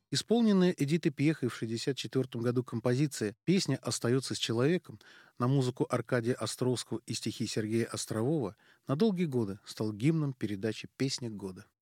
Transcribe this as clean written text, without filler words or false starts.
Исполненная Эдитой Пьехой в 1964 году композиция «Песня остается с человеком» на музыку Аркадия Островского и стихи Сергея Острового на долгие годы стал гимном передачи «Песня года».